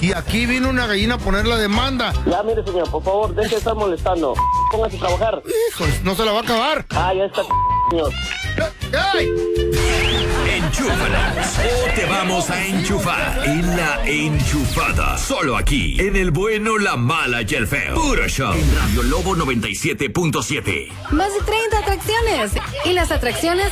Y aquí vino una gallina a poner la demanda. Ya, mire, señor, por favor, deje de estar molestando. Póngase a trabajar. Híjole, no se la va a acabar. Ah, ya está, señor. ¡Ay! Enchúfalas o te vamos a enchufar en La Enchufada. Solo aquí, en el bueno, la mala y el feo. Puro show. En Radio Lobo 97.7. Más de 30 atracciones. Y las atracciones